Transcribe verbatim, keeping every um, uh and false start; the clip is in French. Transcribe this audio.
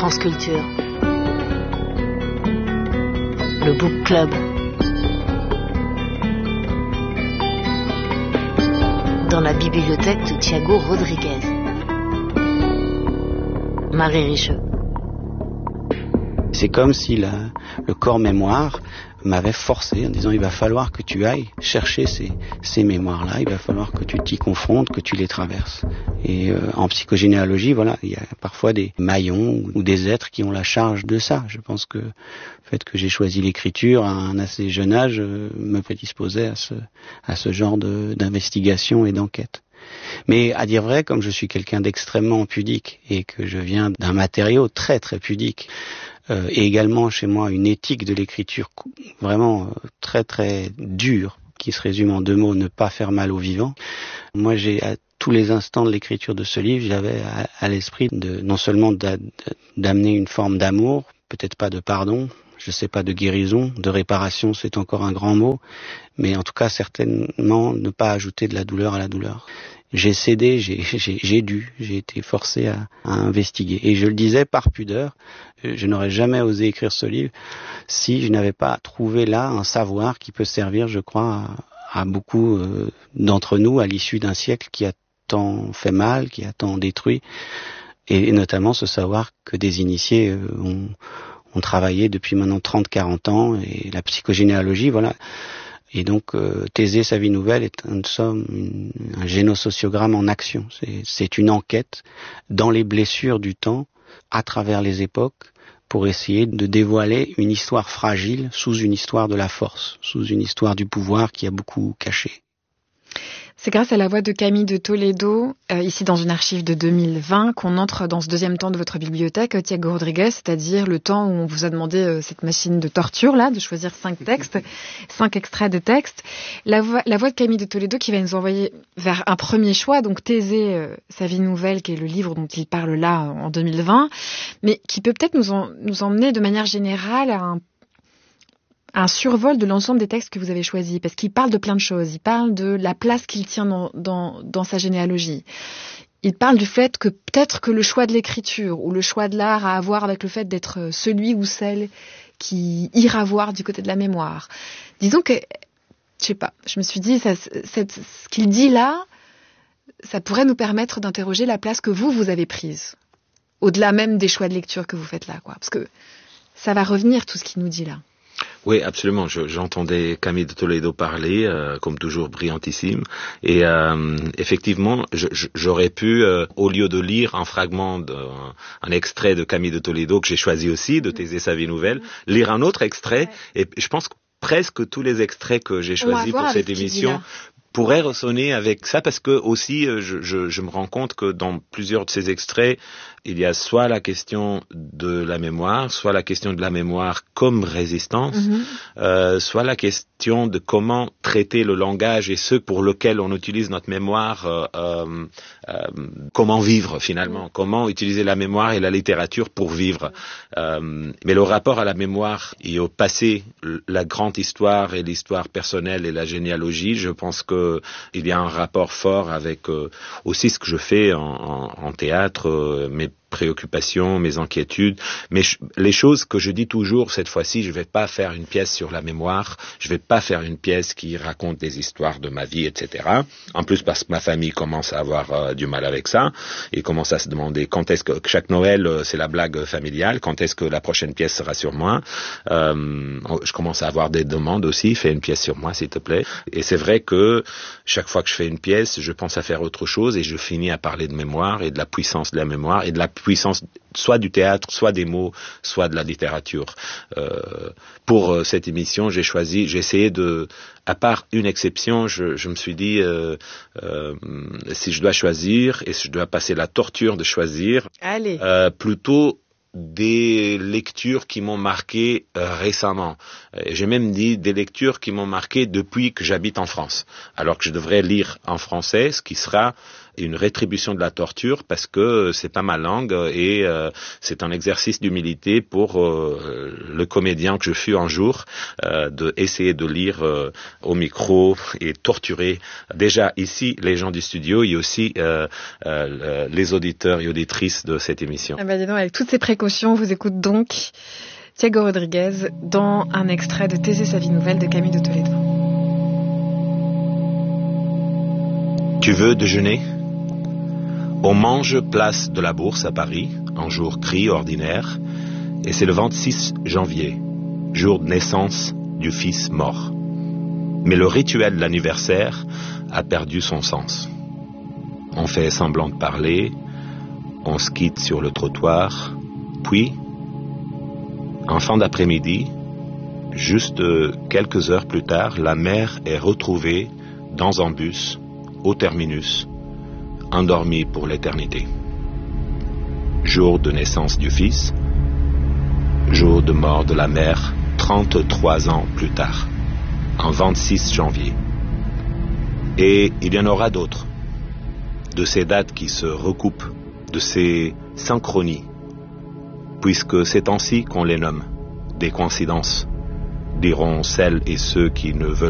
France Culture. Le Book Club. Dans la bibliothèque de Thiago Rodriguez. Marie Richeux. C'est comme si la, le corps mémoire m'avait forcé en disant il va falloir que tu ailles chercher ces, ces mémoires-là, il va falloir que tu t'y confrontes, que tu les traverses. Et euh, en psychogénéalogie, voilà, il y a parfois des maillons ou des êtres qui ont la charge de ça. Je pense que le fait que j'ai choisi l'écriture à un assez jeune âge euh, me prédisposait à ce, à ce genre de, d'investigation et d'enquête. Mais à dire vrai, comme je suis quelqu'un d'extrêmement pudique et que je viens d'un matériau très très pudique, euh, et également chez moi une éthique de l'écriture vraiment euh, très très dure, qui se résume en deux mots, ne pas faire mal aux vivants. Moi j'ai à tous les instants de l'écriture de ce livre, j'avais à, à l'esprit de non seulement d'a, d'amener une forme d'amour, peut-être pas de pardon, je sais pas, de guérison, de réparation, c'est encore un grand mot, mais en tout cas certainement ne pas ajouter de la douleur à la douleur. J'ai cédé, j'ai, j'ai, j'ai dû, j'ai été forcé à, à investiguer. Et je le disais par pudeur, je n'aurais jamais osé écrire ce livre si je n'avais pas trouvé là un savoir qui peut servir, je crois, à, à beaucoup euh, d'entre nous à l'issue d'un siècle qui a tant fait mal, qui a tant détruit, et, et notamment ce savoir que des initiés euh, ont, ont travaillé depuis maintenant trente à quarante ans, et la psychogénéalogie, voilà. Et donc, euh, Thésée, sa vie nouvelle, est en somme une, un génosociogramme en action. C'est, c'est une enquête dans les blessures du temps, à travers les époques, pour essayer de dévoiler une histoire fragile sous une histoire de la force, sous une histoire du pouvoir qui a beaucoup caché. C'est grâce à la voix de Camille de Toledo, euh, ici dans une archive de deux mille vingt, qu'on entre dans ce deuxième temps de votre bibliothèque, Thiago Rodriguez, c'est-à-dire le temps où on vous a demandé euh, cette machine de torture, là, de choisir cinq textes, cinq extraits de textes. La voix, la voix de Camille de Toledo qui va nous envoyer vers un premier choix, donc Thésée, euh, sa vie nouvelle, qui est le livre dont il parle là en deux mille vingt, mais qui peut peut-être nous, en, nous emmener de manière générale à un un survol de l'ensemble des textes que vous avez choisis, parce qu'il parle de plein de choses. Il parle de la place qu'il tient dans, dans, dans sa généalogie. Il parle du fait que peut-être que le choix de l'écriture ou le choix de l'art a à voir avec le fait d'être celui ou celle qui ira voir du côté de la mémoire. Disons que, je sais pas, je me suis dit, ça, cette, ce qu'il dit là, ça pourrait nous permettre d'interroger la place que vous, vous avez prise, au-delà même des choix de lecture que vous faites là, quoi. Parce que ça va revenir, tout ce qu'il nous dit là. Oui, absolument. Je, j'entendais Camille de Toledo parler, euh, comme toujours brillantissime. Et euh, effectivement, je, je, j'aurais pu, euh, au lieu de lire un fragment, de, un, un extrait de Camille de Toledo que j'ai choisi aussi, de Thésée, sa vie nouvelle, lire un autre extrait. Et je pense que presque tous les extraits que j'ai choisis pour cette émission pourraient ressonner avec ça, parce que aussi, je, je, je me rends compte que dans plusieurs de ces extraits, il y a soit la question de la mémoire, soit la question de la mémoire comme résistance, mm-hmm. euh, soit la question de comment traiter le langage et ceux pour lesquels on utilise notre mémoire, euh, euh, euh, comment vivre finalement, mm-hmm. comment utiliser la mémoire et la littérature pour vivre. Mm-hmm. Euh, mais le rapport à la mémoire et au passé, la grande histoire et l'histoire personnelle et la généalogie, je pense que il y a un rapport fort avec euh, aussi ce que je fais en, en, en théâtre, euh, mes préoccupations, mes inquiétudes, mais je, les choses que je dis toujours, cette fois-ci, je ne vais pas faire une pièce sur la mémoire, je ne vais pas faire une pièce qui raconte des histoires de ma vie, et cetera. En plus, parce que ma famille commence à avoir euh, du mal avec ça, et commence à se demander quand est-ce que, chaque Noël, euh, c'est la blague familiale, quand est-ce que la prochaine pièce sera sur moi. Euh, je commence à avoir des demandes aussi, fais une pièce sur moi, s'il te plaît. Et c'est vrai que chaque fois que je fais une pièce, je pense à faire autre chose, et je finis à parler de mémoire, et de la puissance de la mémoire, et de la puissance soit du théâtre, soit des mots, soit de la littérature. Euh, pour euh, cette émission, j'ai choisi, j'ai essayé de, à part une exception, je, je me suis dit, euh, euh, si je dois choisir, et si je dois passer la torture de choisir, Allez. Euh, plutôt des lectures qui m'ont marqué euh, récemment. J'ai même dit des lectures qui m'ont marqué depuis que j'habite en France, alors que je devrais lire en français, ce qui sera une rétribution de la torture, parce que c'est pas ma langue et euh, c'est un exercice d'humilité pour euh, le comédien que je fus un jour, euh, de essayer de lire euh, au micro et torturer déjà ici les gens du studio et aussi euh, euh, les auditeurs et auditrices de cette émission. Ah bah dis donc, avec toutes ces précautions précaution, on vous écoute donc Thiago Rodriguez dans un extrait de Thésée sa vie nouvelle de Camille de Toledo. Tu veux déjeuner ? On mange place de la Bourse à Paris, un jour gris ordinaire, et c'est le vingt-six janvier, jour de naissance du fils mort. Mais le rituel de l'anniversaire a perdu son sens. On fait semblant de parler, on se quitte sur le trottoir, puis, en fin d'après-midi, juste quelques heures plus tard, la mère est retrouvée dans un bus au terminus, endormie pour l'éternité. Jour de naissance du fils, jour de mort de la mère, trente-trois ans plus tard, en vingt-six janvier. Et il y en aura d'autres, de ces dates qui se recoupent, de ces synchronies, puisque c'est ainsi qu'on les nomme, des coïncidences, diront celles et ceux qui ne veulent